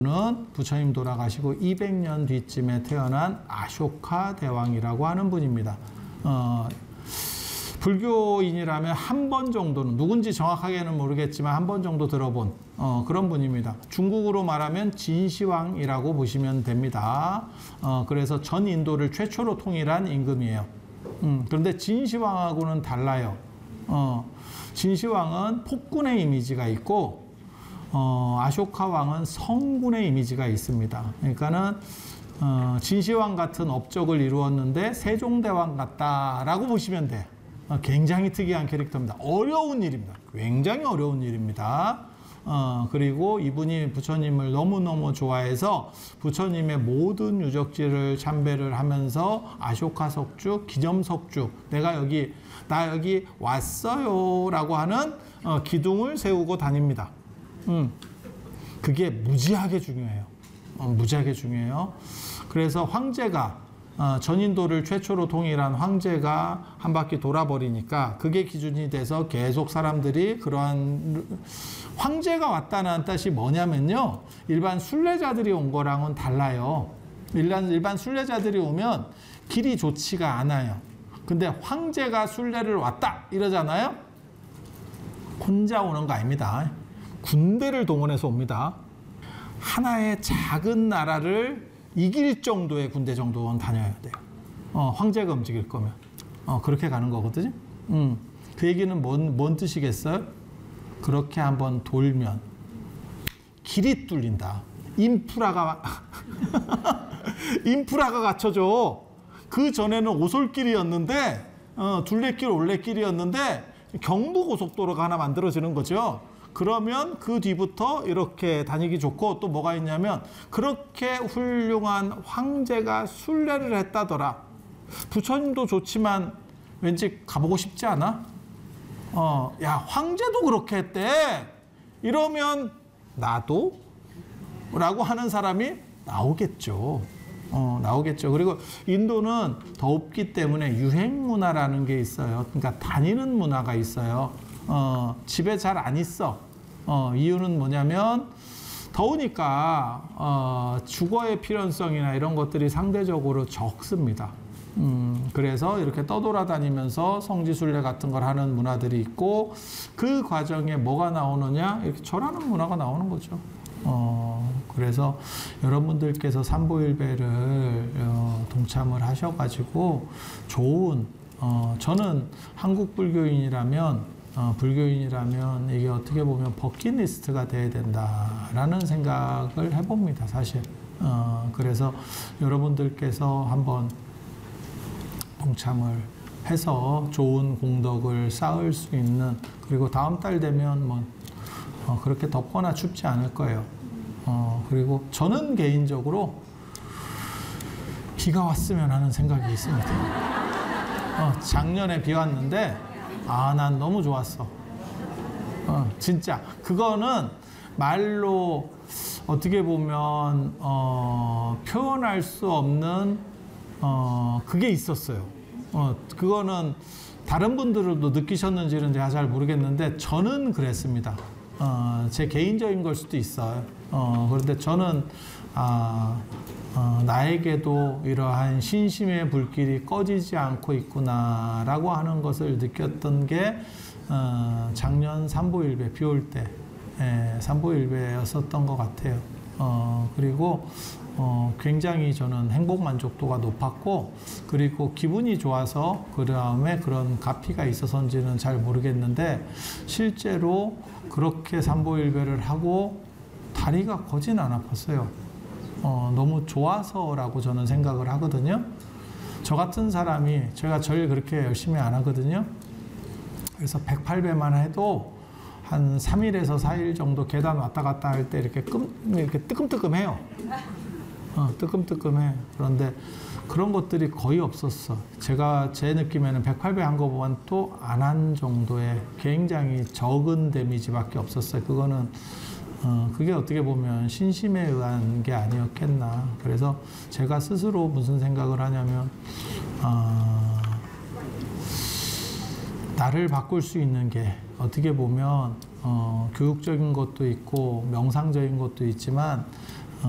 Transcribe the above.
는 부처님 돌아가시고 200년 뒤쯤에 태어난 아쇼카 대왕이라고 하는 분입니다. 불교인이라면 한 번 정도는, 누군지 정확하게는 모르겠지만 한 번 정도 들어본 그런 분입니다. 중국으로 말하면 진시황이라고 보시면 됩니다. 그래서 전 인도를 최초로 통일한 임금이에요. 그런데 진시황하고는 달라요. 진시황은 폭군의 이미지가 있고 아쇼카 왕은 성군의 이미지가 있습니다. 그러니까는 진시황 같은 업적을 이루었는데 세종대왕 같다라고 보시면 돼. 굉장히 특이한 캐릭터입니다. 어려운 일입니다. 굉장히 어려운 일입니다. 그리고 이분이 부처님을 너무너무 좋아해서 부처님의 모든 유적지를 참배를 하면서 아쇼카 석주, 기점석주, 나 여기 왔어요 라고 하는 기둥을 세우고 다닙니다. 그게 무지하게 중요해요. 무지하게 중요해요. 그래서 황제가 전인도를 최초로 통일한 황제가 한 바퀴 돌아버리니까 그게 기준이 돼서 계속 사람들이 그러한, 황제가 왔다는 뜻이 뭐냐면요, 일반 순례자들이 온 거랑은 달라요. 일반 순례자들이 오면 길이 좋지가 않아요. 근데 황제가 순례를 왔다 이러잖아요. 혼자 오는 거 아닙니다. 군대를 동원해서 옵니다. 하나의 작은 나라를 이길 정도의 군대 정도는 다녀야 돼요. 황제가 움직일 거면. 그렇게 가는 거거든요. 그 얘기는 뭔 뜻이겠어요? 그렇게 한번 돌면 길이 뚫린다. 인프라가 갖춰져. 그 전에는 오솔길이었는데, 둘레길, 올레길이었는데 경부고속도로가 하나 만들어지는 거죠. 그러면 그 뒤부터 이렇게 다니기 좋고, 또 뭐가 있냐면 그렇게 훌륭한 황제가 순례를 했다더라. 부처님도 좋지만 왠지 가보고 싶지 않아? 야, 황제도 그렇게 했대. 이러면 나도? 라고 하는 사람이 나오겠죠. 나오겠죠. 그리고 인도는 덥기 때문에 유행 문화라는 게 있어요. 그러니까 다니는 문화가 있어요. 집에 잘 안 있어. 이유는 뭐냐면 더우니까 주거의 필요성이나 이런 것들이 상대적으로 적습니다. 그래서 이렇게 떠돌아다니면서 성지순례 같은 걸 하는 문화들이 있고, 그 과정에 뭐가 나오느냐, 이렇게 절하는 문화가 나오는 거죠. 그래서 여러분들께서 삼보일배를 동참을 하셔가지고 좋은, 저는 한국 불교인이라면 이게 어떻게 보면 버킷리스트가 돼야 된다라는 생각을 해봅니다, 사실. 그래서 여러분들께서 한번 동참을 해서 좋은 공덕을 쌓을 수 있는, 그리고 다음 달 되면 뭐 그렇게 덥거나 춥지 않을 거예요. 그리고 저는 개인적으로 비가 왔으면 하는 생각이 있습니다. 작년에 비 왔는데 난 너무 좋았어. 진짜 그거는 말로 어떻게 보면 표현할 수 없는 그게 있었어요. 그거는 다른 분들도 느끼셨는지는 제가 잘 모르겠는데 저는 그랬습니다. 제 개인적인 걸 수도 있어요. 그런데 저는 나에게도 이러한 신심의 불길이 꺼지지 않고 있구나라고 하는 것을 느꼈던 게 작년 삼보일배, 비 올 때 삼보일배였었던 것 같아요. 그리고 굉장히 저는 행복 만족도가 높았고, 그리고 기분이 좋아서 그 다음에 그런 가피가 있어서인지는 잘 모르겠는데 실제로 그렇게 삼보일배를 하고 다리가 거진 안 아팠어요. 너무 좋아서라고 저는 생각을 하거든요. 저 같은 사람이, 제가 절 그렇게 열심히 안 하거든요. 그래서 108배만 해도 한 3일에서 4일 정도 계단 왔다 갔다 할 때 이렇게 뜨끔뜨끔해요. 뜨끔뜨끔해. 그런데 그런 것들이 거의 없었어. 제 느낌에는 108배 한 거보다는 또 안 한 정도의 굉장히 적은 데미지밖에 없었어요. 그거는 그게 어떻게 보면 신심에 의한 게 아니었겠나. 그래서 제가 스스로 무슨 생각을 하냐면 나를 바꿀 수 있는 게 어떻게 보면 교육적인 것도 있고 명상적인 것도 있지만